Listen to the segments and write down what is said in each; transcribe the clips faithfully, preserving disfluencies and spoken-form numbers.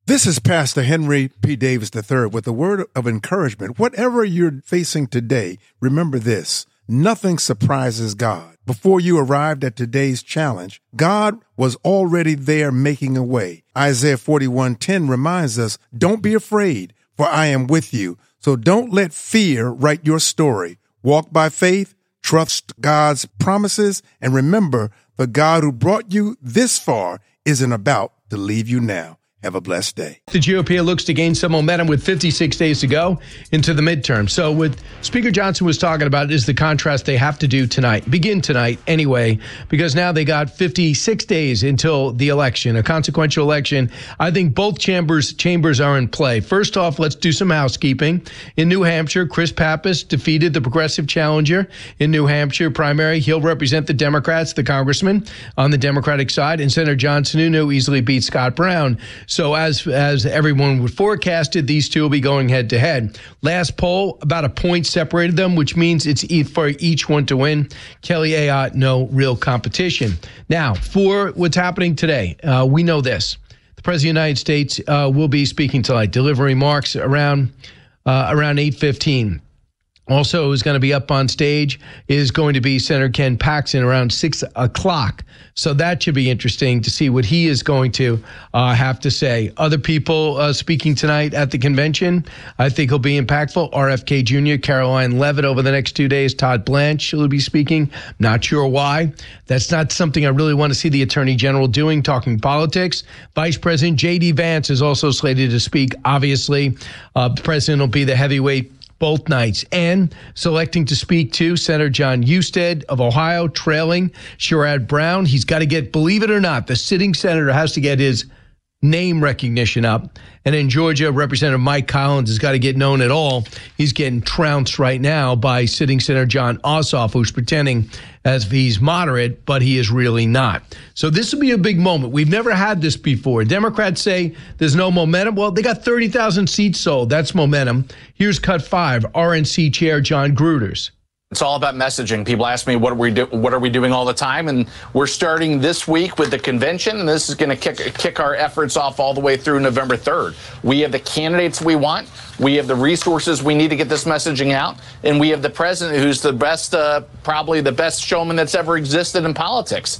This is Pastor Henry P. Davis the third with a word of encouragement. Whatever you're facing today, remember this: nothing surprises God. Before you arrived at today's challenge, God was already there making a way. Isaiah forty-one ten reminds us, don't be afraid, for I am with you. So don't let fear write your story. Walk by faith, trust God's promises, and remember, the God who brought you this far isn't about to leave you now. Have a blessed day. The G O P looks to gain some momentum with fifty-six days to go into the midterm. So what Speaker Johnson was talking about is the contrast they have to do tonight, begin tonight anyway, because now they got fifty-six days until the election, a consequential election. I think both chambers chambers are in play. First off, let's do some housekeeping. In New Hampshire, Chris Pappas defeated the progressive challenger in New Hampshire primary. He'll represent the Democrats, the congressman on the Democratic side, and Senator John Sununu easily beat Scott Brown. So as as everyone would forecasted, these two will be going head to head. Last poll, about a point separated them, which means it's for each one to win. Kelly Ayotte, no real competition. Now, for what's happening today, uh, we know this. The President of the United States uh, will be speaking tonight, delivering remarks around, uh, around eight fifteen. Also, who's going to be up on stage is going to be Senator Ken Paxton around six o'clock. So that should be interesting to see what he is going to uh, have to say. Other people uh, speaking tonight at the convention, I think will be impactful. R F K Junior, Caroline Leavitt over the next two days. Todd Blanche will be speaking. Not sure why. That's not something I really want to see the Attorney General doing, talking politics. Vice President J D Vance is also slated to speak. Obviously, uh, the president will be the heavyweight both nights, and selecting to speak to Senator John Husted of Ohio, trailing Sherrod Brown. He's got to get, believe it or not, the sitting senator has to get his name recognition up. And in Georgia, Representative Mike Collins has got to get known at all. He's getting trounced right now by sitting Senator John Ossoff, who's pretending as if he's moderate, but he is really not. So this will be a big moment. We've never had this before. Democrats say there's no momentum. Well, they got thirty thousand seats sold. That's momentum. Here's cut five, R N C Chair John Gruters. It's all about messaging. People ask me, what are we do- what are we doing all the time? And we're starting this week with the convention, and this is going to kick kick our efforts off all the way through November third. We have the candidates we want. We have the resources we need to get this messaging out. And we have the president who's the best, uh, probably the best showman that's ever existed in politics.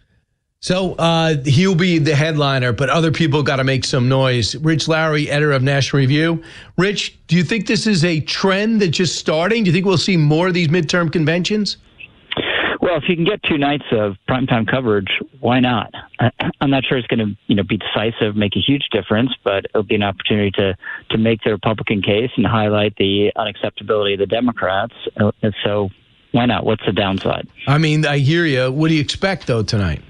So uh, he'll be the headliner, but other people got to make some noise. Rich Lowry, editor of National Review. Rich, do you think this is a trend that's just starting? Do you think we'll see more of these midterm conventions? Well, if you can get two nights of primetime coverage, why not? I'm not sure it's going to, you know, be decisive, make a huge difference, but it'll be an opportunity to, to make the Republican case and highlight the unacceptability of the Democrats. And so why not? What's the downside? I mean, I hear you. What do you expect, though, tonight?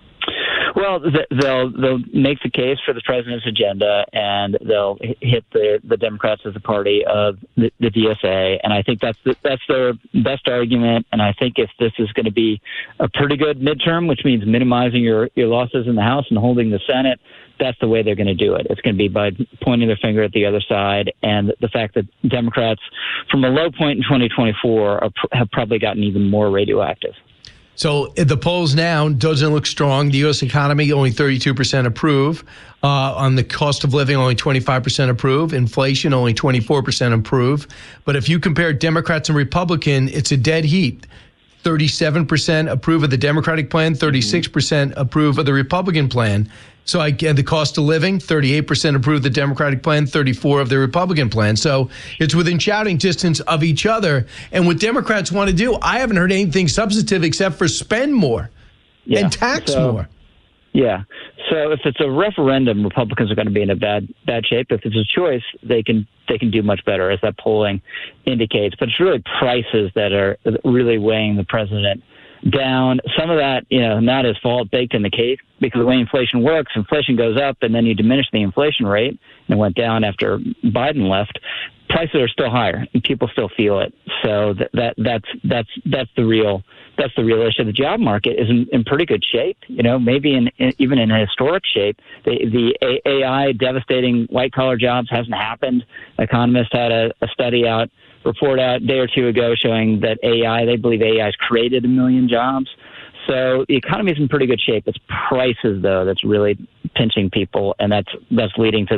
Well, they'll they'll make the case for the president's agenda, and they'll hit the, the Democrats as a party of the, the D S A, and I think that's the, that's their best argument. And I think if this is going to be a pretty good midterm, which means minimizing your, your losses in the House and holding the Senate, that's the way they're going to do it. It's going to be by pointing their finger at the other side, and the fact that Democrats, from a low point in twenty twenty-four, are, have probably gotten even more radioactive. So the polls now doesn't look strong. The U S economy only thirty-two percent approve. Uh, on the cost of living, only twenty-five percent approve. Inflation, only twenty-four percent approve. But if you compare Democrats and Republican, it's a dead heat. thirty-seven percent approve of the Democratic plan, thirty-six percent approve of the Republican plan. So I get the cost of living, thirty-eight percent approve the Democratic plan, thirty-four of the Republican plan. So it's within shouting distance of each other. And what Democrats want to do, I haven't heard anything substantive except for spend more yeah. and tax so, more. Yeah. So if it's a referendum, Republicans are going to be in a bad bad shape. If it's a choice, they can they can do much better, as that polling indicates. But it's really prices that are really weighing the president down. Some of that, you know, not his fault, baked in the cake, because the way inflation works, inflation goes up and then you diminish the inflation rate, and it went down after Biden left. Prices are still higher and people still feel it. So that, that that's that's that's the real that's the real issue. The job market is in, in pretty good shape, you know, maybe in, in even in a historic shape. The the A I devastating white collar jobs hasn't happened. Economists had a, a study out report out a day or two ago showing that A I, they believe A I has created a million jobs. So the economy is in pretty good shape. It's prices, though, that's really pinching people, and that's that's leading to